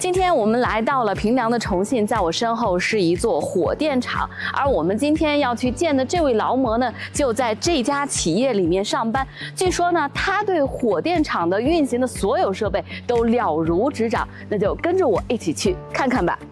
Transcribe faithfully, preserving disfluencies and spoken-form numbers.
今天我们来到了平凉的重庆，在我身后是一座火电厂，而我们今天要去见的这位劳模呢，就在这家企业里面上班。据说呢，他对火电厂的运行的所有设备都了如指掌，那就跟着我一起去看看吧。